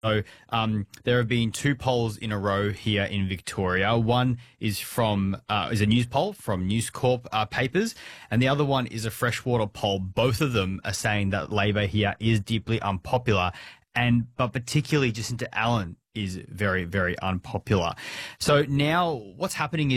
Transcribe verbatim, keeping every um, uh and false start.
So um, there have been two polls in a row here in Victoria. One is from uh, is a news poll from News Corp uh, papers, and the other one is a Freshwater poll. Both of them are saying that Labor here is deeply unpopular, and but particularly Jacinta Allen is very, very unpopular. So now what's happening is